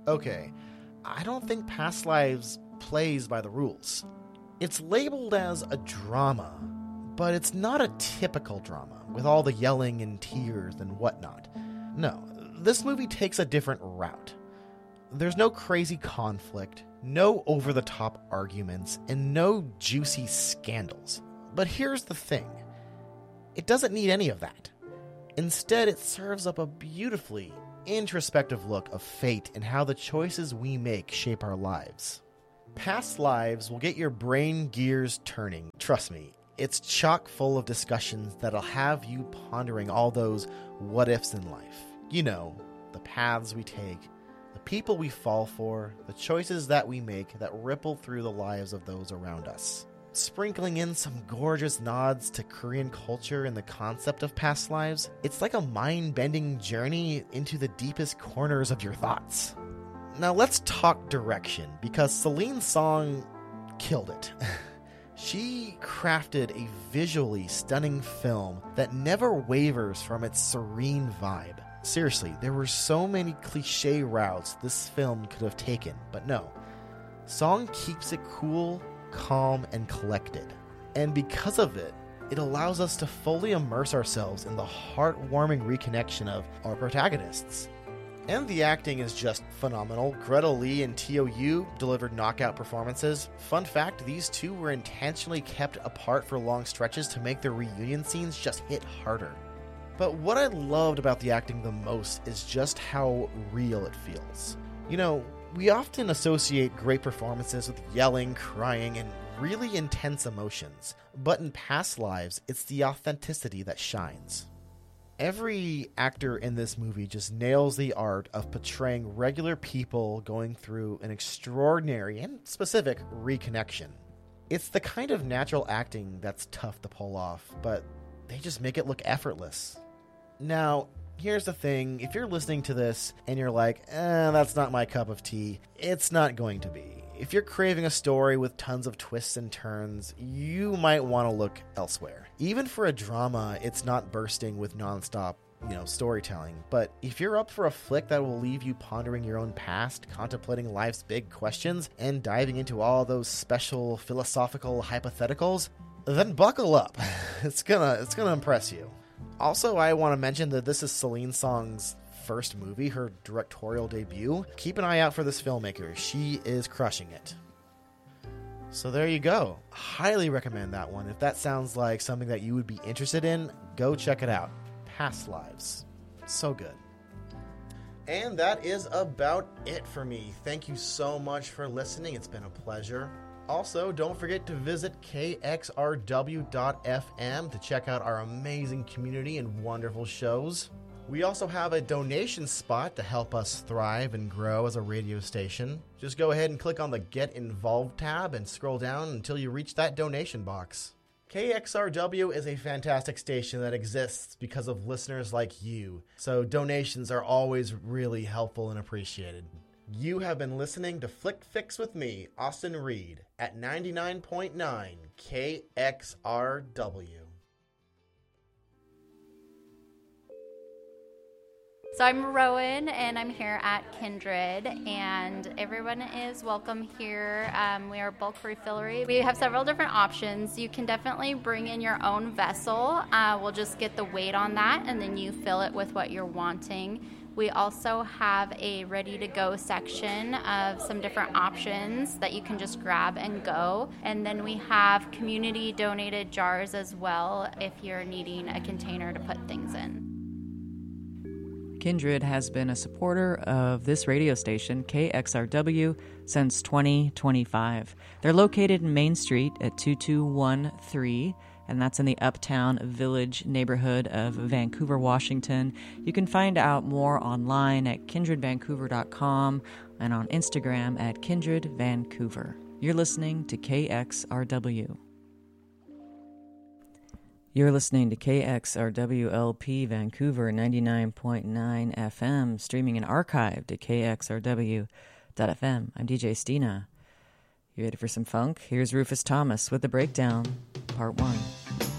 Okay, I don't think Past Lives plays by the rules. It's labeled as a drama, but it's not a typical drama, with all the yelling and tears and whatnot. No, this movie takes a different route. There's no crazy conflict, no over-the-top arguments, and no juicy scandals. But here's the thing. It doesn't need any of that. Instead, it serves up a beautifully introspective look of fate and how the choices we make shape our lives. Past Lives will get your brain gears turning. Trust me, it's chock full of discussions that'll have you pondering all those what-ifs in life. You know, the paths we take, the people we fall for, the choices that we make that ripple through the lives of those around us. Sprinkling in some gorgeous nods to Korean culture and the concept of past lives, it's like a mind-bending journey into the deepest corners of your thoughts. Now let's talk direction, because Celine's song killed it. She crafted a visually stunning film that never wavers from its serene vibe. Seriously, there were so many cliche routes this film could have taken, but no. Song keeps it cool, calm, and collected. And because of it, it allows us to fully immerse ourselves in the heartwarming reconnection of our protagonists. And the acting is just phenomenal. Greta Lee and Teo Yoo delivered knockout performances. Fun fact, these two were intentionally kept apart for long stretches to make their reunion scenes just hit harder. But what I loved about the acting the most is just how real it feels. You know, we often associate great performances with yelling, crying, and really intense emotions. But in Past Lives, it's the authenticity that shines. Every actor in this movie just nails the art of portraying regular people going through an extraordinary and specific reconnection. It's the kind of natural acting that's tough to pull off, but they just make it look effortless. Now, here's the thing, if you're listening to this and you're like, that's not my cup of tea, it's not going to be. If you're craving a story with tons of twists and turns, you might want to look elsewhere. Even for a drama, it's not bursting with nonstop, storytelling. But if you're up for a flick that will leave you pondering your own past, contemplating life's big questions, and diving into all those special philosophical hypotheticals, then buckle up. It's gonna impress you. Also, I want to mention that this is Celine Song's first movie, her directorial debut. Keep an eye out for this filmmaker. She is crushing it. So there you go. Highly recommend that one. If that sounds like something that you would be interested in, go check it out. Past Lives. So good. And that is about it for me. Thank you so much for listening. It's been a pleasure. Also, don't forget to visit kxrw.fm to check out our amazing community and wonderful shows. We also have a donation spot to help us thrive and grow as a radio station. Just go ahead and click on the Get Involved tab and scroll down until you reach that donation box. KXRW is a fantastic station that exists because of listeners like you, so donations are always really helpful and appreciated. You have been listening to Flick Fix with me, Austin Reed, at 99.9 KXRW. So I'm Rowan, and I'm here at Kindred, and everyone is welcome here. We are bulk refillery. We have several different options. You can definitely bring in your own vessel. We'll just get the weight on that, and then you fill it with what you're wanting. We also have a ready-to-go section of some different options that you can just grab and go. And then we have community-donated jars as well if you're needing a container to put things in. Kindred has been a supporter of this radio station, KXRW, since 2025. They're located in Main Street at 2213, and that's in the Uptown Village neighborhood of Vancouver, Washington. You can find out more online at kindredvancouver.com and on Instagram at kindredvancouver. You're listening to KXRW. You're listening to KXRWLP Vancouver 99.9 FM, streaming and archived at KXRW.FM. I'm DJ Stina. You ready for some funk? Here's Rufus Thomas with The Breakdown, Part 1.